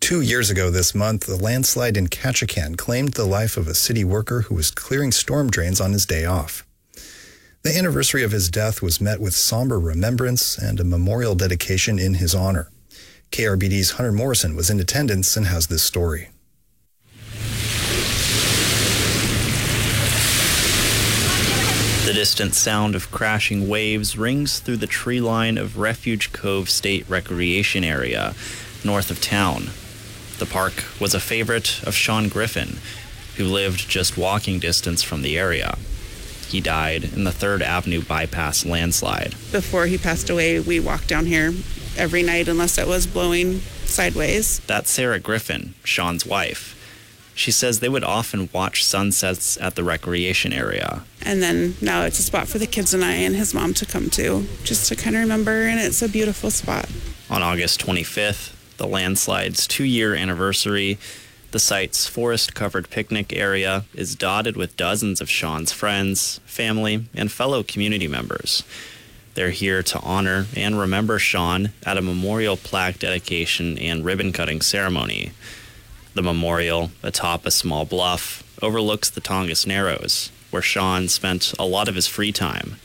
2 years ago this month, the landslide in Ketchikan claimed the life of a city worker who was clearing storm drains on his day off. The anniversary of his death was met with somber remembrance and a memorial dedication in his honor. KRBD's Hunter Morrison was in attendance and has this story. The distant sound of crashing waves rings through the tree line of Refuge Cove State Recreation Area, north of town. The park was a favorite of Sean Griffin, who lived just walking distance from the area. He died in the 3rd Avenue bypass landslide. Before he passed away, we walked down here every night unless it was blowing sideways. That's Sarah Griffin, Sean's wife. She says they would often watch sunsets at the recreation area. And then now it's a spot for the kids and I and his mom to come to, just to kind of remember, and it's a beautiful spot. On August 25th, the landslide's 2-year anniversary, the site's forest-covered picnic area is dotted with dozens of Sean's friends, family, and fellow community members. They're here to honor and remember Sean at a memorial plaque dedication and ribbon-cutting ceremony. The memorial, atop a small bluff, overlooks the Tongass Narrows, where Sean spent a lot of his free time.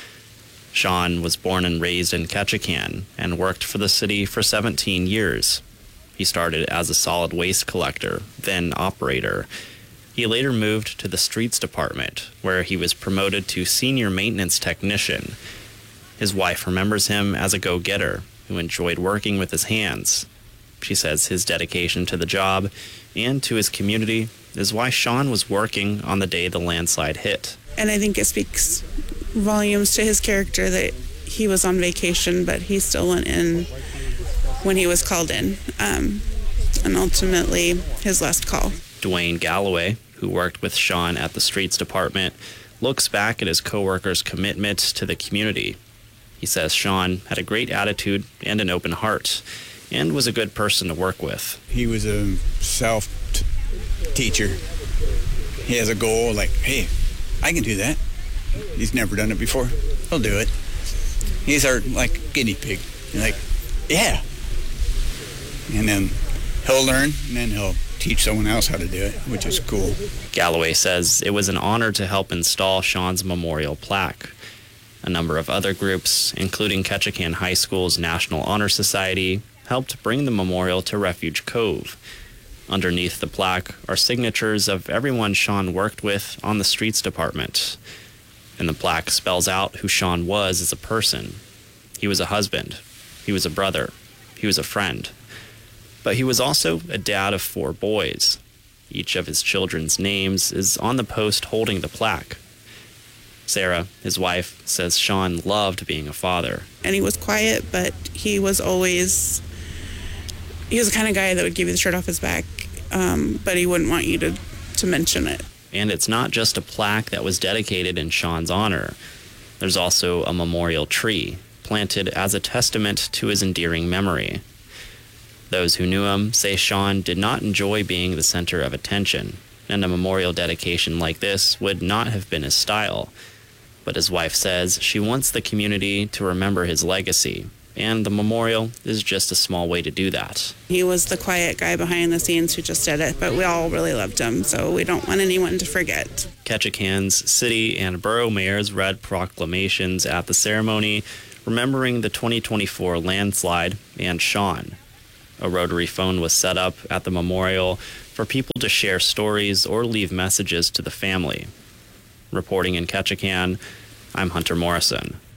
Sean was born and raised in Ketchikan and worked for the city for 17 years. He started as a solid waste collector, then operator. He later moved to the streets department, where he was promoted to senior maintenance technician. His wife remembers him as a go-getter who enjoyed working with his hands. She says his dedication to the job and to his community is why Sean was working on the day the landslide hit. And I think it speaks volumes to his character that he was on vacation, but he still went in when he was called in, and ultimately his last call. Dwayne Galloway, who worked with Sean at the streets department, looks back at his coworkers' commitment to the community. He says Sean had a great attitude and an open heart, and was a good person to work with. He was a self-teacher. He has a goal like, hey, I can do that. He's never done it before. He'll do it. He's our, guinea pig. You're like, yeah. And then he'll learn, and then he'll teach someone else how to do it, which is cool. Galloway says it was an honor to help install Sean's memorial plaque. A number of other groups, including Ketchikan High School's National Honor Society, helped bring the memorial to Refuge Cove. Underneath the plaque are signatures of everyone Sean worked with on the streets department. And the plaque spells out who Sean was as a person. He was a husband. He was a brother. He was a friend. But he was also a dad of 4 boys. Each of his children's names is on the post holding the plaque. Sarah, his wife, says Sean loved being a father. And he was quiet, but he was the kind of guy that would give you the shirt off his back, but he wouldn't want you to mention it. And it's not just a plaque that was dedicated in Sean's honor. There's also a memorial tree planted as a testament to his endearing memory. Those who knew him say Sean did not enjoy being the center of attention, and a memorial dedication like this would not have been his style. But his wife says she wants the community to remember his legacy, and the memorial is just a small way to do that. He was the quiet guy behind the scenes who just did it, but we all really loved him, so we don't want anyone to forget. Ketchikan's city and borough mayors read proclamations at the ceremony, remembering the 2024 landslide and Sean. A rotary phone was set up at the memorial for people to share stories or leave messages to the family. Reporting in Ketchikan, I'm Hunter Morrison.